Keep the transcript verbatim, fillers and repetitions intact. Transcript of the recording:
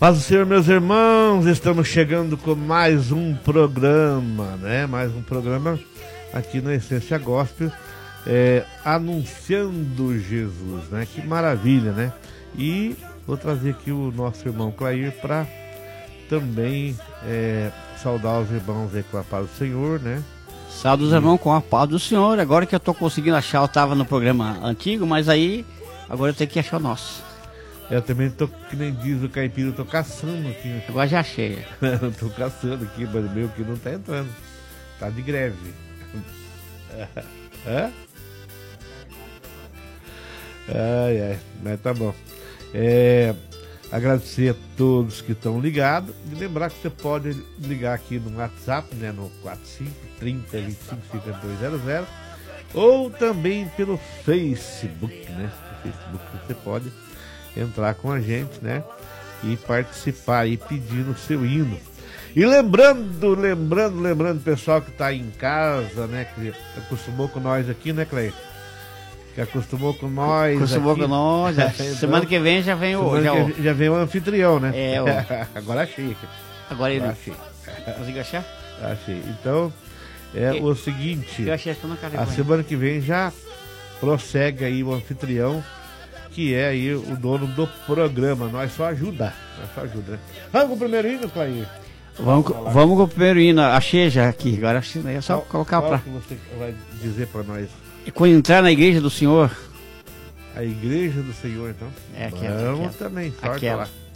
Paz do Senhor, meus irmãos, estamos chegando com mais um programa, né? Mais um programa aqui na Essência Gospel, é, anunciando Jesus, né? Que maravilha, né? E vou trazer aqui o nosso irmão Clair para também é, saudar os irmãos aí com a paz do Senhor, né? Saúde os irmãos com a paz do Senhor. Agora que eu tô conseguindo achar, eu tava no programa antigo, mas aí agora eu tenho que achar o nosso. Eu também tô, que nem diz o caipira, eu tô caçando aqui. Agora já achei. Eu tô caçando aqui, mas o meu aqui não tá entrando. Tá de greve. É? Ai, ai, mas tá bom. É, agradecer a todos que estão ligados. E lembrar que você pode ligar aqui no WhatsApp, né? No quatro cinco, trinta, vinte e cinco, cinquenta e dois zero zero. Ou também pelo Facebook, né? No Facebook você pode entrar com a gente, né? E participar aí pedindo o seu hino. E lembrando, lembrando, lembrando o pessoal que tá aí em casa, né? Que acostumou com nós aqui, né, Cleide? Que acostumou com nós. Acostumou aqui. com nós. Já. Então, semana que vem já vem o. Já, o... já vem o anfitrião, né? É, o... Agora achei. Agora ele. Agora achei. Conseguiu achar? Achei. Então, é eu... o seguinte. Eu achei que não a semana que vem já prossegue aí o anfitrião, que é aí o dono do programa. Nós só ajuda. Nós só ajuda, né? Vamos com o primeiro hino, Clair? Vamos, vamos, vamos com o primeiro hino. Achei já aqui. Agora é só qual, colocar qual pra. que você vai dizer pra nós? E quando entrar na igreja do Senhor. A igreja do Senhor, então? É aquela. Vamos aquela. também. Sorte Aquela. lá.